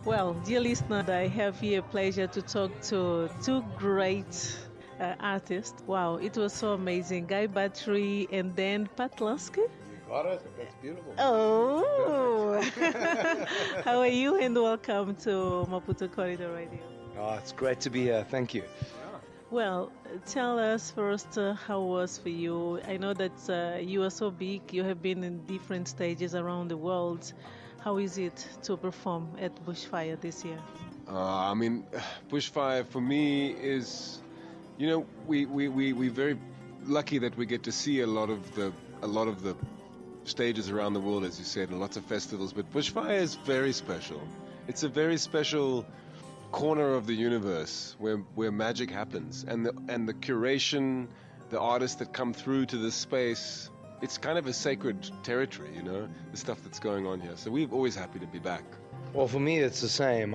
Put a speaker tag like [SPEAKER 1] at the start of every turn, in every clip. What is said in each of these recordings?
[SPEAKER 1] Well, dear listener, I have here pleasure to talk to two great artists. Wow, it was so amazing. Guy Battery and Dan Patlansky.
[SPEAKER 2] You got it. That's beautiful.
[SPEAKER 1] Oh, how are you? And welcome to Maputo Corridor Radio.
[SPEAKER 2] Oh, it's great to be here. Thank you.
[SPEAKER 1] Well, tell us first how it was for you. I know that you are so big, you have been in different stages around the world. How is it to perform at Bushfire this year?
[SPEAKER 3] Bushfire for me is, we're very lucky that we get to see a lot of the stages around the world, as you said, and lots of festivals. But Bushfire is very special. It's a very special corner of the universe where magic happens, and the curation, the artists that come through to this space. It's kind of a sacred territory, the stuff that's going on here. So we're always happy to be back.
[SPEAKER 2] Well, for me, it's the same.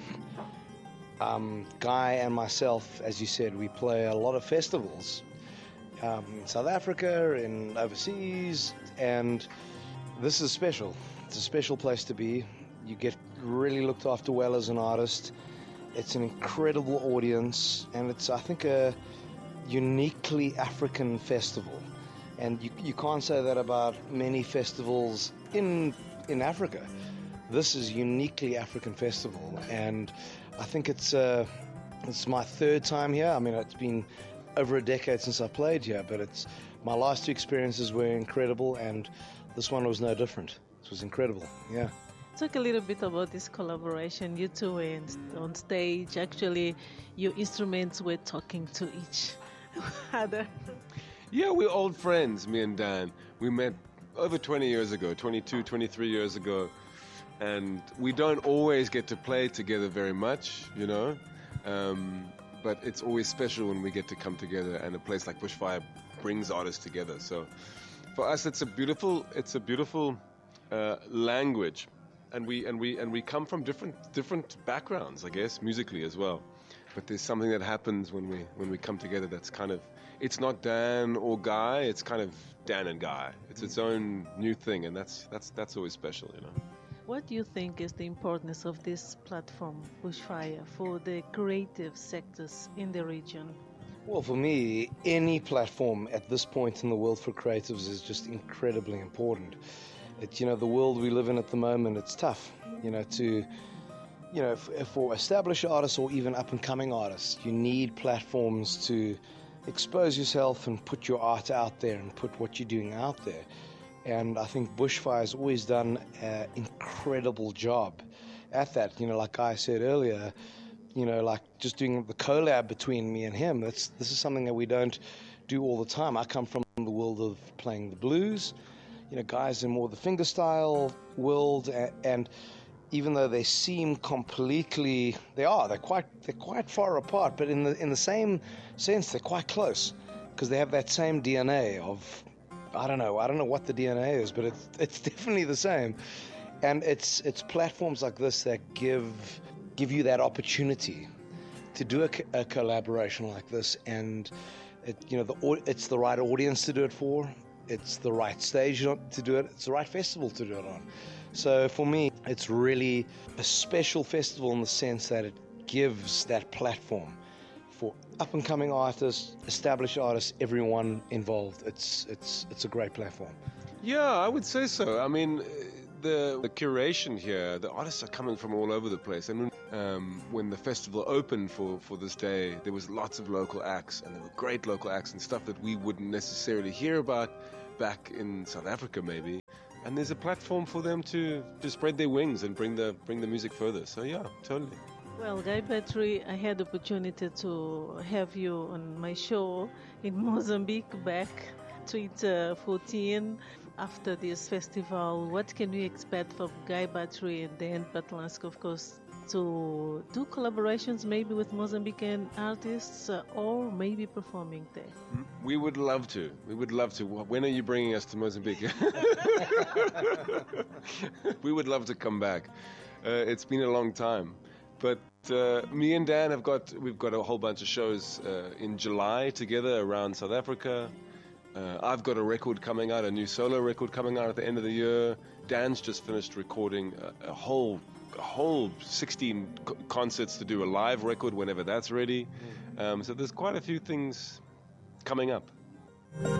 [SPEAKER 2] Guy and myself, as you said, we play a lot of festivals in South Africa and overseas, and this is special. It's a special place to be. You get really looked after well as an artist. It's an incredible audience, and it's, I think, a uniquely African festival. And you can't say that about many festivals in Africa. This is uniquely African festival, and I think it's my third time here. It's been over a decade since I played here, but it's my last two experiences were incredible, and this one was no different. It was incredible, yeah.
[SPEAKER 1] Talk a little bit about this collaboration. You two were on stage. Actually, your instruments were talking to each other.
[SPEAKER 3] Yeah, we're old friends, me and Dan. We met over 20 years ago, 22, 23 years ago. And we don't always get to play together very much, but it's always special when we get to come together, and a place like Bushfire brings artists together. So for us, it's a beautiful language. And we come from different backgrounds, I guess, musically as well. But there's something that happens when we come together that's kind of, it's not Dan or Guy, it's kind of Dan and Guy. It's its own new thing, and that's always special,
[SPEAKER 1] What do you think is the importance of this platform, Bushfire, for the creative sectors in the region?
[SPEAKER 2] Well, for me, any platform at this point in the world for creatives is just incredibly important. The world we live in at the moment, it's tough, for established artists or even up-and-coming artists, you need platforms to expose yourself and put your art out there and put what you're doing out there. And I think Bushfire has always done an incredible job at that. Like I said earlier, like just doing the collab between me and him, this is something that we don't do all the time. I come from the world of playing the blues. Guys in more the fingerstyle world, and even though they seem completely, they're quite far apart, but in the same sense they're quite close, because they have that same DNA of, I don't know what the DNA is, but it's definitely the same. And it's platforms like this that give you that opportunity to do a collaboration like this, and it's the right audience to do it for. It's the right stage to do it. It's the right festival to do it on. So for me, it's really a special festival in the sense that it gives that platform for up-and-coming artists, established artists, everyone involved. It's a great platform.
[SPEAKER 3] Yeah, I would say so. The curation here, the artists are coming from all over the place. And when the festival opened for this day, there was lots of local acts, and there were great local acts and stuff that we wouldn't necessarily hear about back in South Africa maybe. And there's a platform for them to spread their wings and bring the music further. So yeah, totally.
[SPEAKER 1] Well, Guy Battery, I had the opportunity to have you on my show in Mozambique back 2014. After this festival, what can we expect from Guy Battery and Dan Patlansky, of course, to do collaborations maybe with Mozambican artists or maybe performing there?
[SPEAKER 3] We would love to. When are you bringing us to Mozambique? We would love to come back. It's been a long time. But me and Dan we've got a whole bunch of shows in July together around South Africa. I've got a record coming out, a new solo record coming out at the end of the year. Dan's just finished recording a whole a whole 16 concerts to do, a live record whenever that's ready. So there's quite a few things coming up.